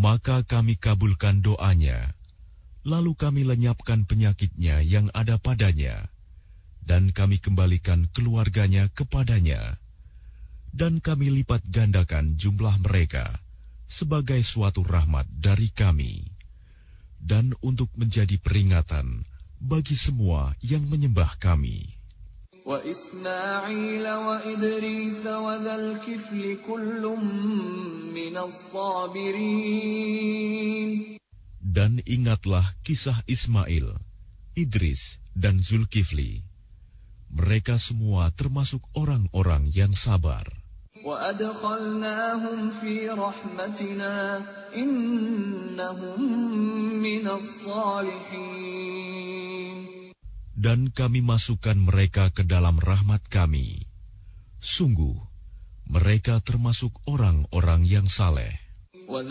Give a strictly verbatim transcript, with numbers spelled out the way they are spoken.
Maka kami kabulkan doanya, lalu kami lenyapkan penyakitnya yang ada padanya, dan kami kembalikan keluarganya kepadanya, dan kami lipat gandakan jumlah mereka sebagai suatu rahmat dari kami, dan untuk menjadi peringatan bagi semua yang menyembah kami. وَإِسْمَاعِيلَ وَإِدْرِيسَ وَذَا الْكِفْلِ كُلٌّ مِّنَ الصَّابِرِينَ. Dan ingatlah kisah Ismail, Idris, dan Zulkifli. Mereka semua termasuk orang-orang yang sabar. وَأَدْخَلْنَاهُمْ فِي رَحْمَتِنَا إِنَّهُمْ مِنَ الصَّالِحِينَ. Dan kami masukkan mereka ke dalam rahmat kami. Sungguh, mereka termasuk orang-orang yang saleh.